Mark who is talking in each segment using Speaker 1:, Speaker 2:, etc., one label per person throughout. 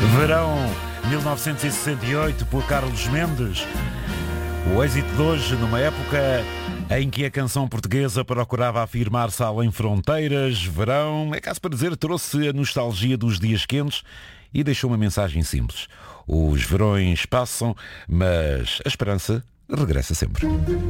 Speaker 1: Verão 1968 por Carlos Mendes. O êxito de hoje numa época em que a canção portuguesa procurava afirmar-se além fronteiras. Verão, é caso para dizer, trouxe a nostalgia dos dias quentes e deixou uma mensagem simples. Os verões passam, mas a esperança regressa sempre.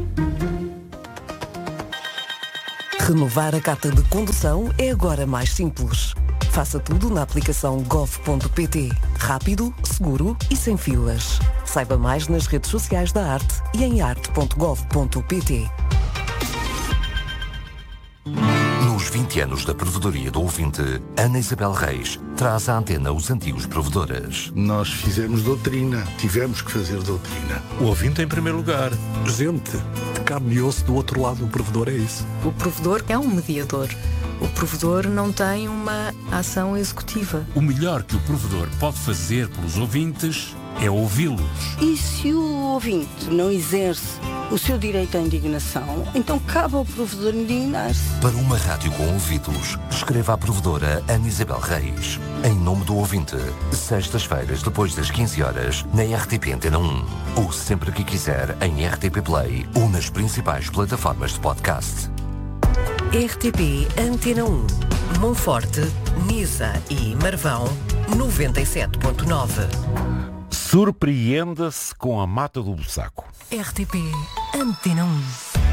Speaker 2: Renovar a carta de condução é agora mais simples. Faça tudo na aplicação gov.pt. Rápido, seguro e sem filas. Saiba mais nas redes sociais da Arte e em arte.gov.pt.
Speaker 3: Nos 20 anos da provedoria do ouvinte, Ana Isabel Reis traz à antena os antigos provedores.
Speaker 4: Nós fizemos doutrina, tivemos que fazer doutrina.
Speaker 5: O ouvinte em primeiro lugar.
Speaker 6: Gente de carne e osso do outro lado, o provedor é isso.
Speaker 7: O provedor é um mediador. O provedor não tem uma ação executiva.
Speaker 5: O melhor que o provedor pode fazer pelos ouvintes é ouvi-los.
Speaker 8: E se o ouvinte não exerce o seu direito à indignação, então cabe ao provedor indignar-se.
Speaker 3: Para uma rádio com ouvidos, escreva à provedora Ana Isabel Reis. Em nome do ouvinte, sextas-feiras depois das 15 horas, na RTP Antena 1. Ou sempre que quiser, em RTP Play ou nas principais plataformas de podcast.
Speaker 2: RTP Antena 1. Monforte, Nisa e Marvão, 97.9.
Speaker 1: Surpreenda-se com a Mata do Bussaco.
Speaker 2: RTP Antena 1.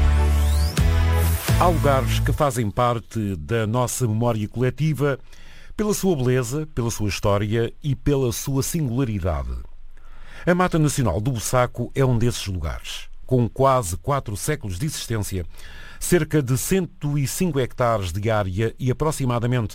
Speaker 1: Há lugares que fazem parte da nossa memória coletiva pela sua beleza, pela sua história e pela sua singularidade. A Mata Nacional do Bussaco é um desses lugares. Com quase 4 séculos de existência, cerca de 105 hectares de área e aproximadamente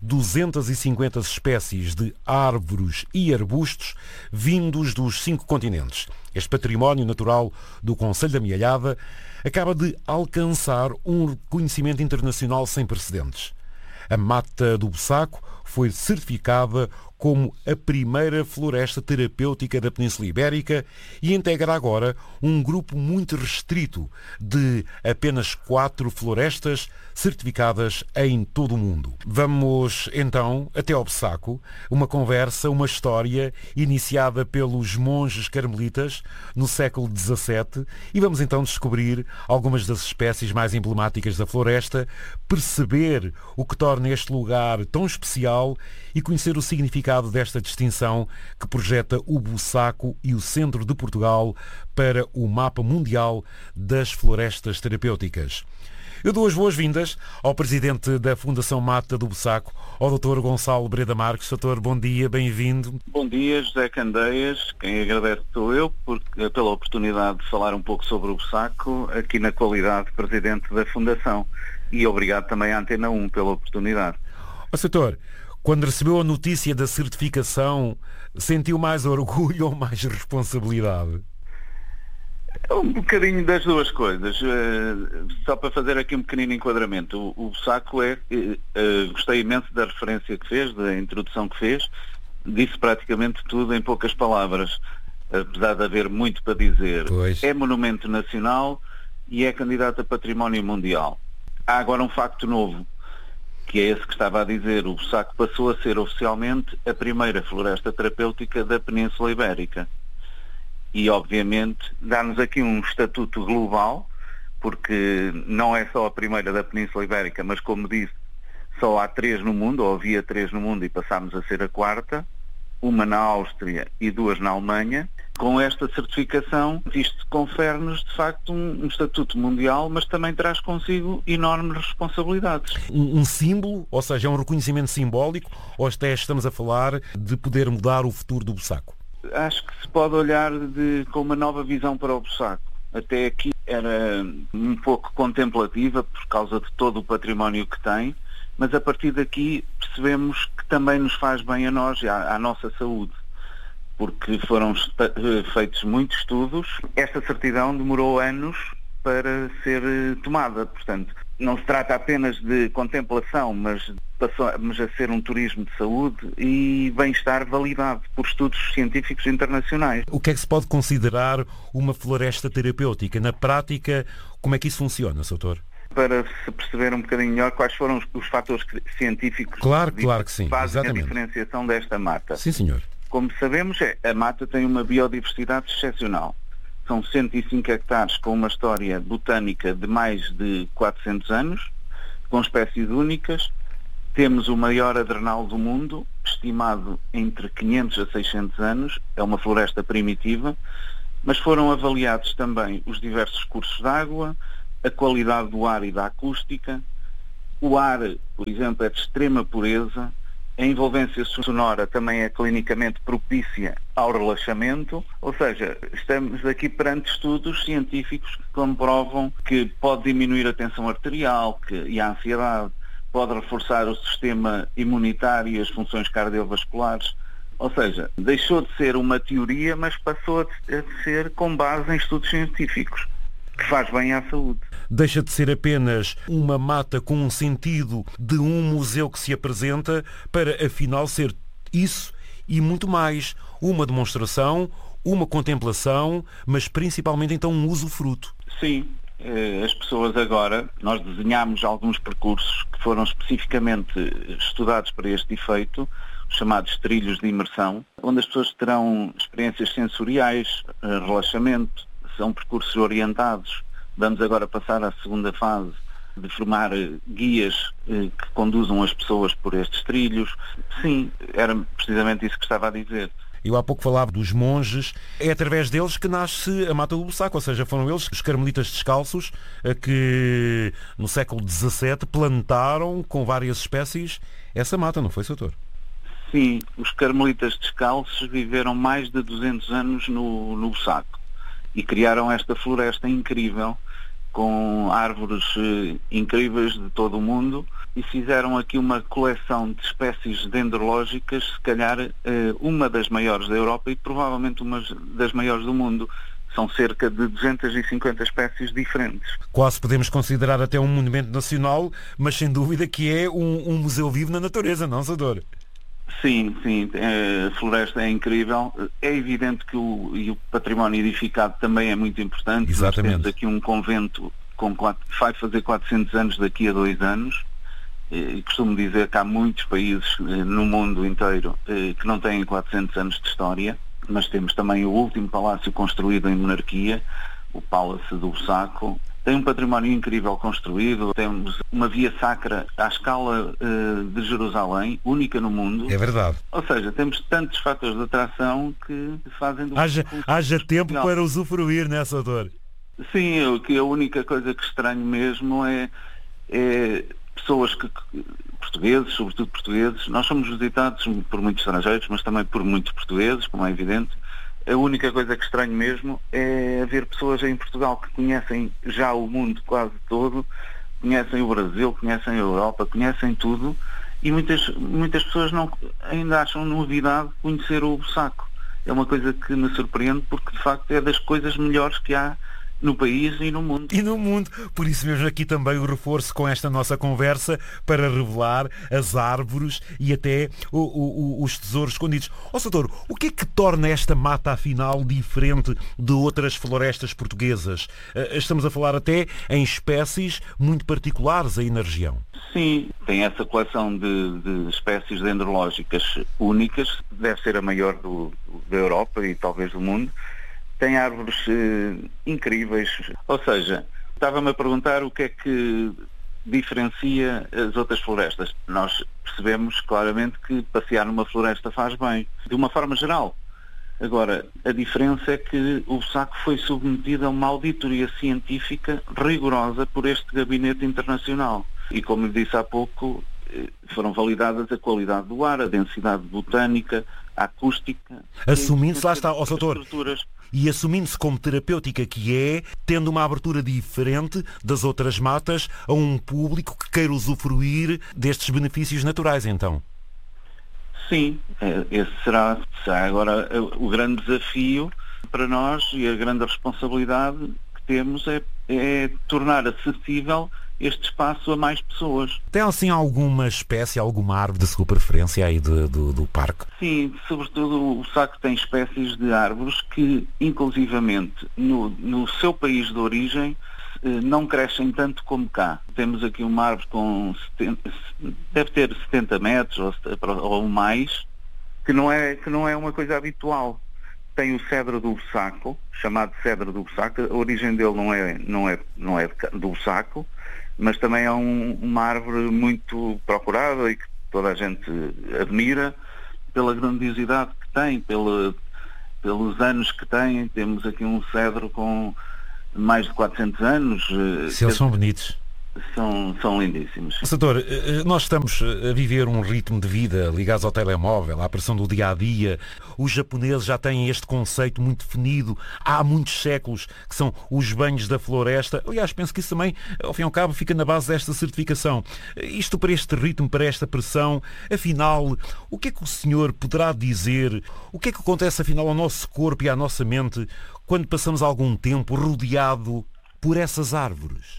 Speaker 1: 250 espécies de árvores e arbustos vindos dos 5 continentes. Este património natural do Concelho da Mialhada acaba de alcançar um reconhecimento internacional sem precedentes. A Mata do Bussaco foi certificada como a primeira floresta terapêutica da Península Ibérica e integra agora um grupo muito restrito de apenas 4 florestas certificadas em todo o mundo. Vamos então até ao Bussaco, uma conversa, uma história iniciada pelos monges carmelitas no século XVII e vamos então descobrir algumas das espécies mais emblemáticas da floresta, perceber o que torna este lugar tão especial e conhecer o significado desta distinção que projeta o Bussaco e o centro de Portugal para o mapa mundial das florestas terapêuticas. Eu dou as boas-vindas ao presidente da Fundação Mata do Bussaco, ao Dr. Gonçalo Breda Marques. Doutor, bom dia, bem-vindo.
Speaker 9: Bom dia, José Candeias. Quem agradece sou eu pela oportunidade de falar um pouco sobre o Bussaco, aqui na qualidade de presidente da Fundação. E obrigado também à Antena 1 pela oportunidade.
Speaker 1: Doutor, quando recebeu a notícia da certificação, sentiu mais orgulho ou mais responsabilidade?
Speaker 9: Um bocadinho das duas coisas. Só para fazer aqui um pequenino enquadramento. O Bussaco gostei imenso da referência que fez, da introdução que fez. Disse praticamente tudo em poucas palavras, apesar de haver muito para dizer.
Speaker 1: Pois.
Speaker 9: É monumento nacional e é candidato a património mundial. Há agora um facto novo, que é esse que estava a dizer. O Bussaco passou a ser oficialmente a primeira floresta terapêutica da Península Ibérica. E, obviamente, dá-nos aqui um estatuto global, porque não é só a primeira da Península Ibérica, mas, como disse, só há 3 no mundo, ou havia 3 no mundo, e passámos a ser a 4ª, uma na Áustria e 2 na Alemanha. Com esta certificação, isto confere-nos, de facto, um estatuto mundial, mas também traz consigo enormes responsabilidades.
Speaker 1: Um símbolo, ou seja, é um reconhecimento simbólico, ou até estamos a falar de poder mudar o futuro do Bussaco?
Speaker 9: Acho que se pode olhar com uma nova visão para o Bussaco. Até aqui era um pouco contemplativa por causa de todo o património que tem, mas a partir daqui percebemos que também nos faz bem a nós e à nossa saúde, porque foram feitos muitos estudos. Esta certidão demorou anos para ser tomada, portanto, não se trata apenas de contemplação, mas passamos a ser um turismo de saúde e bem-estar validado por estudos científicos internacionais.
Speaker 1: O que é que se pode considerar uma floresta terapêutica? Na prática, como é que isso funciona, Doutor?
Speaker 9: Para se perceber um bocadinho melhor quais foram os fatores científicos
Speaker 1: claro que sim,
Speaker 9: que fazem
Speaker 1: exatamente
Speaker 9: a diferenciação desta mata.
Speaker 1: Sim, senhor.
Speaker 9: Como sabemos, a mata tem uma biodiversidade excepcional. São 105 hectares com uma história botânica de mais de 400 anos, com espécies únicas. Temos o maior adrenal do mundo, estimado entre 500 a 600 anos. É uma floresta primitiva, mas foram avaliados também os diversos cursos de água, a qualidade do ar e da acústica. O ar, por exemplo, é de extrema pureza. A envolvência sonora também é clinicamente propícia ao relaxamento, ou seja, estamos aqui perante estudos científicos que comprovam que pode diminuir a tensão arterial e a ansiedade, pode reforçar o sistema imunitário e as funções cardiovasculares. Ou seja, deixou de ser uma teoria, mas passou a ser com base em estudos científicos, que faz bem à saúde.
Speaker 1: Deixa de ser apenas uma mata com um sentido de um museu que se apresenta para, afinal, ser isso e muito mais. Uma demonstração, uma contemplação, mas principalmente, então, um usufruto.
Speaker 9: Sim. As pessoas agora, nós desenhámos alguns percursos que foram especificamente estudados para este efeito, chamados trilhos de imersão, onde as pessoas terão experiências sensoriais, relaxamento. São percursos orientados. Vamos agora passar à segunda fase de formar guias que conduzam as pessoas por estes trilhos. Sim, era precisamente isso que estava a dizer.
Speaker 1: Eu há pouco falava dos monges. É através deles que nasce a Mata do Bussaco, ou seja, foram eles, os carmelitas descalços, que no século XVII plantaram com várias espécies essa mata, não foi, Sr.
Speaker 9: Sim, os carmelitas descalços viveram mais de 200 anos no Bussaco e criaram esta floresta incrível, com árvores incríveis de todo o mundo, e fizeram aqui uma coleção de espécies dendrológicas, se calhar uma das maiores da Europa e provavelmente uma das maiores do mundo. São cerca de 250 espécies diferentes.
Speaker 1: Quase podemos considerar até um monumento nacional, mas sem dúvida que é um museu vivo na natureza, não, Sador?
Speaker 9: Sim, a floresta é incrível. É evidente que o património edificado também é muito importante.
Speaker 1: Exatamente.
Speaker 9: Nós temos aqui um convento que vai fazer 400 anos daqui a 2 anos. E costumo dizer que há muitos países no mundo inteiro que não têm 400 anos de história, mas temos também o último palácio construído em monarquia, o Palácio do Bussaco. Tem um património incrível construído, temos uma via sacra à escala de Jerusalém, única no mundo.
Speaker 1: É verdade.
Speaker 9: Ou seja, temos tantos fatores de atração que fazem...
Speaker 1: Haja tempo para usufruir nessa dor.
Speaker 9: Sim, a única coisa que estranho mesmo é pessoas portugueses, sobretudo portugueses, nós somos visitados por muitos estrangeiros, mas também por muitos portugueses, como é evidente. A única coisa que estranho mesmo é haver pessoas em Portugal que conhecem já o mundo quase todo, conhecem o Brasil, conhecem a Europa, conhecem tudo, e muitas pessoas ainda acham novidade conhecer o Bussaco. É uma coisa que me surpreende porque, de facto, é das coisas melhores que há no país e no mundo.
Speaker 1: E no mundo. Por isso mesmo aqui também o reforço com esta nossa conversa para revelar as árvores e até os tesouros escondidos. Sador, o que é que torna esta mata afinal diferente de outras florestas portuguesas? Estamos a falar até em espécies muito particulares aí na região.
Speaker 9: Sim, tem essa coleção de espécies dendrológicas únicas, deve ser a maior da Europa e talvez do mundo. Tem árvores incríveis. Ou seja, estava-me a perguntar o que é que diferencia as outras florestas. Nós percebemos claramente que passear numa floresta faz bem, de uma forma geral. Agora, a diferença é que o Bussaco foi submetido a uma auditoria científica rigorosa por este gabinete internacional. E como lhe disse há pouco, foram validadas a qualidade do ar, a densidade botânica, a acústica...
Speaker 1: Assumindo-se, lá está, Doutor, e assumindo-se como terapêutica que é, tendo uma abertura diferente das outras matas a um público que queira usufruir destes benefícios naturais, então.
Speaker 9: Sim, esse será agora o grande desafio para nós e a grande responsabilidade que temos é tornar acessível este espaço a mais pessoas.
Speaker 1: Tem assim alguma espécie, alguma árvore de sua preferência aí do parque?
Speaker 9: Sim, sobretudo o Bussaco tem espécies de árvores que, inclusivamente, no seu país de origem, não crescem tanto como cá. Temos aqui uma árvore deve ter 70 metros ou mais, que não é uma coisa habitual. Tem o cedro do Bussaco, chamado cedro do Bussaco. A origem dele não é do Bussaco, mas também é uma árvore muito procurada e que toda a gente admira pela grandiosidade que tem, pelos anos que tem. Temos aqui um cedro com mais de 400 anos.
Speaker 1: Se eles são bonitos.
Speaker 9: São lindíssimos.
Speaker 1: Doutor, nós estamos a viver um ritmo de vida ligados ao telemóvel, à pressão do dia-a-dia. Os japoneses já têm este conceito muito definido há muitos séculos, que são os banhos da floresta. Aliás, penso que isso também, ao fim e ao cabo, fica na base desta certificação. Isto para este ritmo, para esta pressão, afinal, o que é que o senhor poderá dizer? O que é que acontece, afinal, ao nosso corpo e à nossa mente quando passamos algum tempo rodeado por essas árvores?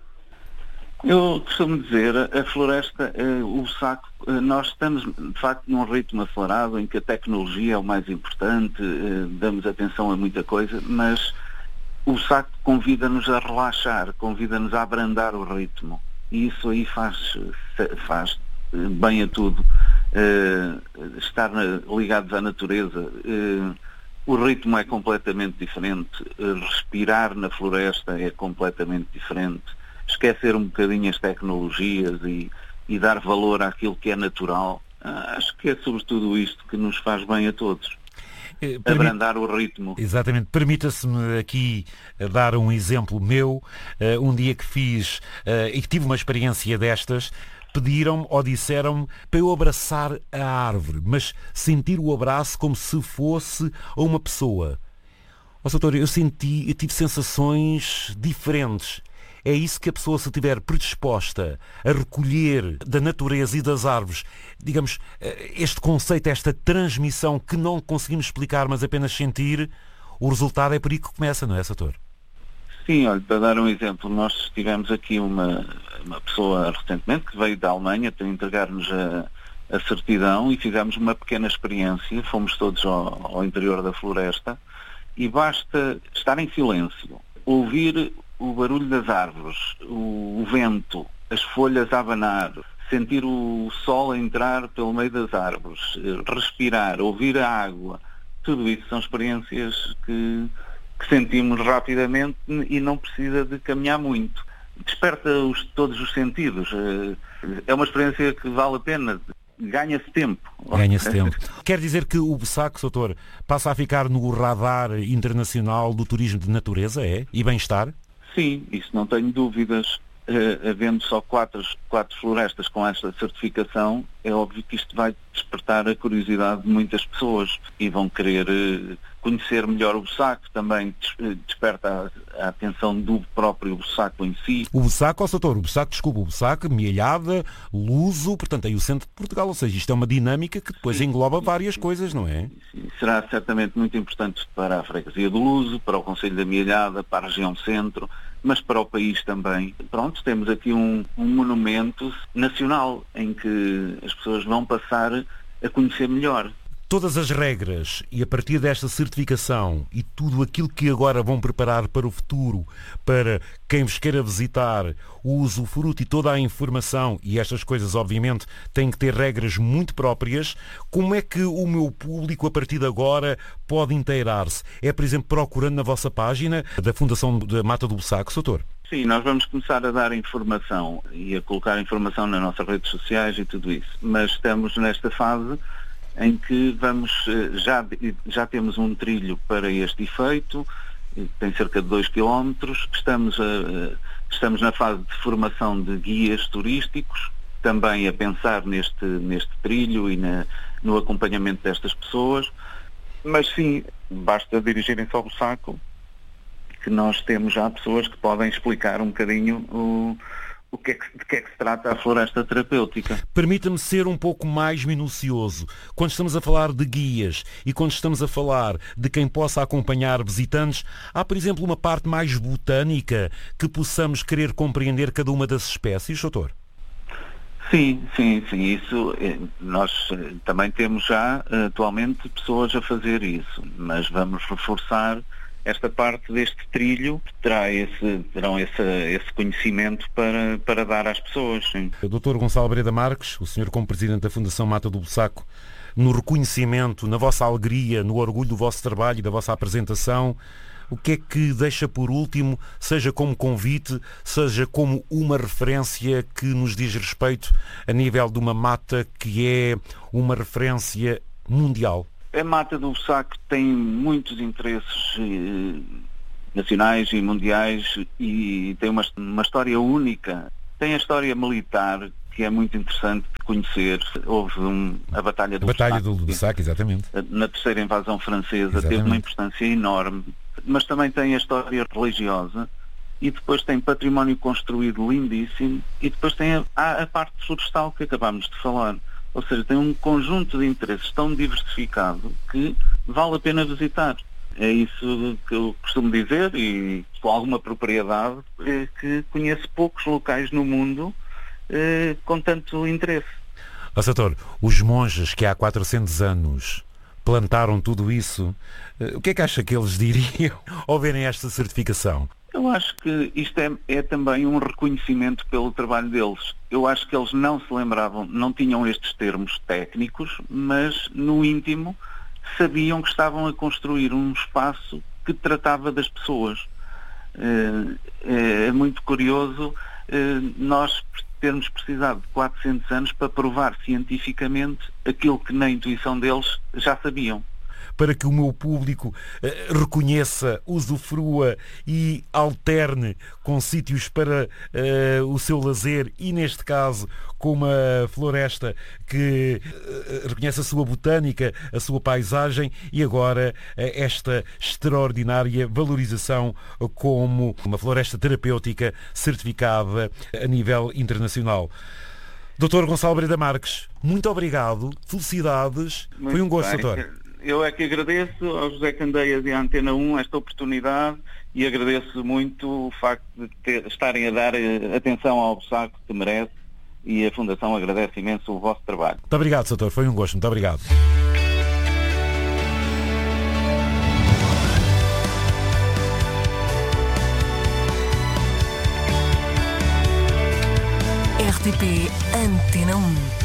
Speaker 9: Eu costumo dizer, a floresta, o Bussaco, nós estamos de facto num ritmo acelerado em que a tecnologia é o mais importante, damos atenção a muita coisa, mas o Bussaco convida-nos a relaxar, convida-nos a abrandar o ritmo, e isso aí faz bem a tudo. Estar ligados à natureza, o ritmo é completamente diferente, respirar na floresta é completamente diferente. Esquecer um bocadinho as tecnologias e dar valor àquilo que é natural. Acho que é sobretudo isto que nos faz bem a todos. Abrandar o ritmo.
Speaker 1: Exatamente. Permita-se-me aqui dar um exemplo meu. Um dia que fiz e que tive uma experiência destas, pediram-me ou disseram-me para eu abraçar a árvore, mas sentir o abraço como se fosse a uma pessoa. Doutor, eu tive sensações diferentes. É isso que a pessoa, se estiver predisposta a recolher da natureza e das árvores, digamos, este conceito, esta transmissão que não conseguimos explicar, mas apenas sentir, o resultado é por aí que começa, não é, doutor?
Speaker 9: Sim, olha, para dar um exemplo, nós tivemos aqui uma pessoa recentemente que veio da Alemanha para entregar-nos a certidão e fizemos uma pequena experiência, fomos todos ao interior da floresta e basta estar em silêncio, ouvir o barulho das árvores, o vento, as folhas a abanar, sentir o sol a entrar pelo meio das árvores, respirar, ouvir a água, tudo isso são experiências que sentimos rapidamente e não precisa de caminhar muito. Desperta todos os sentidos. É uma experiência que vale a pena. Ganha-se tempo.
Speaker 1: Ganha-se tempo. Quer dizer que o Bussaco, doutor, passa a ficar no radar internacional do turismo de natureza, e bem-estar?
Speaker 9: Sim, isso não tenho dúvidas. Havendo só quatro florestas com esta certificação, é óbvio que isto vai despertar a curiosidade de muitas pessoas e vão querer conhecer melhor o Bussaco, também desperta a atenção do próprio Bussaco em si.
Speaker 1: O Bussaco, doutor, o Bussaco, Mielhada, Luso, portanto aí o centro de Portugal, ou seja, isto é uma dinâmica que depois engloba várias coisas, não é?
Speaker 9: Sim. Será certamente muito importante para a freguesia do Luso, para o Concelho da Mielhada, para a região centro, mas para o país também. Pronto, temos aqui um monumento nacional em que as pessoas vão passar a conhecer melhor.
Speaker 1: Todas as regras e a partir desta certificação e tudo aquilo que agora vão preparar para o futuro, para quem vos queira visitar, o usufruto e toda a informação, e estas coisas obviamente têm que ter regras muito próprias, como é que o meu público a partir de agora pode inteirar-se? É, por exemplo, procurando na vossa página da Fundação da Mata do Bussaco, doutor?
Speaker 9: Sim, nós vamos começar a dar informação e a colocar informação nas nossas redes sociais e tudo isso, mas estamos nesta fase em que já temos um trilho para este efeito, tem cerca de 2 km, estamos na fase de formação de guias turísticos, também a pensar neste trilho e no acompanhamento destas pessoas, mas sim, basta dirigirem-se ao Bussaco, que nós temos já pessoas que podem explicar um bocadinho de que é que se trata a floresta terapêutica.
Speaker 1: Permita-me ser um pouco mais minucioso. Quando estamos a falar de guias e quando estamos a falar de quem possa acompanhar visitantes, há, por exemplo, uma parte mais botânica que possamos querer compreender cada uma das espécies, doutor?
Speaker 9: Sim. Isso, nós também temos já atualmente pessoas a fazer isso, mas vamos reforçar esta parte deste trilho que terão esse conhecimento para dar às pessoas. Sim.
Speaker 1: O Dr. Gonçalo Breda Marques, o senhor como Presidente da Fundação Mata do Bussaco, no reconhecimento, na vossa alegria, no orgulho do vosso trabalho e da vossa apresentação, o que é que deixa por último, seja como convite, seja como uma referência que nos diz respeito a nível de uma mata que é uma referência mundial?
Speaker 9: A mata do Bussaco tem muitos interesses nacionais e mundiais e tem uma história única. Tem a história militar, que é muito interessante de conhecer. Houve a Batalha do
Speaker 1: Bussaco, exatamente.
Speaker 9: Na terceira invasão francesa,
Speaker 1: exatamente.
Speaker 9: Teve uma importância enorme. Mas também tem a história religiosa e depois tem património construído lindíssimo e depois tem a parte florestal que acabámos de falar. Ou seja, tem um conjunto de interesses tão diversificado que vale a pena visitar. É isso que eu costumo dizer e com alguma propriedade, que conheço poucos locais no mundo com tanto interesse.
Speaker 1: Doutor, os monges que há 400 anos plantaram tudo isso, o que é que acha que eles diriam ao verem esta certificação?
Speaker 9: Eu acho que isto é também um reconhecimento pelo trabalho deles. Eu acho que eles não se lembravam, não tinham estes termos técnicos, mas no íntimo sabiam que estavam a construir um espaço que tratava das pessoas. É muito curioso nós termos precisado de 400 anos para provar cientificamente aquilo que na intuição deles já sabiam.
Speaker 1: Para que o meu público reconheça, usufrua e alterne com sítios para o seu lazer e, neste caso, com uma floresta que reconhece a sua botânica, a sua paisagem e agora esta extraordinária valorização como uma floresta terapêutica certificada a nível internacional. Dr. Gonçalo Breda Marques, muito obrigado, felicidades,
Speaker 9: muito
Speaker 1: foi um gosto,
Speaker 9: bem.
Speaker 1: doutor.
Speaker 9: Eu é que agradeço ao José Candeias e à Antena 1 esta oportunidade e agradeço muito o facto de estarem a dar atenção ao Bussaco que merece e a Fundação agradece imenso o vosso trabalho.
Speaker 1: Muito obrigado, doutor, foi um gosto, muito obrigado.
Speaker 2: RTP Antena 1.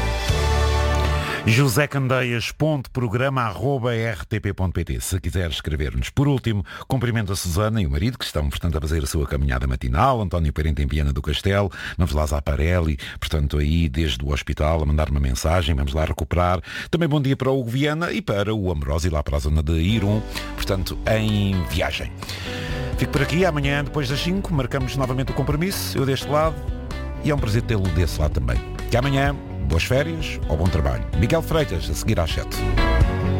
Speaker 1: josecandeias.programa@rtp.pt se quiser escrever-nos. Por último, cumprimento a Susana e o marido que estão, portanto, a fazer a sua caminhada matinal, António Parente em Viana do Castelo, vamos lá a Aparelli, portanto, aí desde o hospital a mandar uma mensagem, vamos lá recuperar. Também bom dia para o Hugo Viana e para o Ambrósio lá para a zona de Irum, portanto, em viagem. Fico por aqui, amanhã depois das 5 marcamos novamente o compromisso, eu deste lado e é um prazer tê-lo desse lado também. Até amanhã. Boas férias ou bom trabalho. Miguel Freitas, a seguir às 7.